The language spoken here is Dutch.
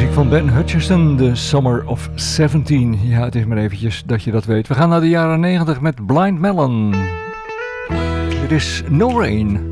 muziek van Ben Hutcherson, The Summer of 17. Ja, het is maar eventjes dat je dat weet. We gaan naar de jaren 90 met Blind Melon. Dit is No Rain.